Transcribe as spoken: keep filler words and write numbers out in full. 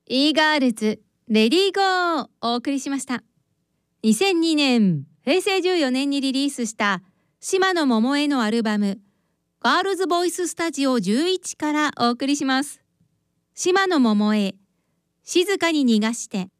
e ガールズレディーゴーお送りしました。にせんにねんへいせいじゅうよねんにリリースした島野桃江のアルバムガールズボイススタジオじゅういちからお送りします。島野桃江、静かに逃がして。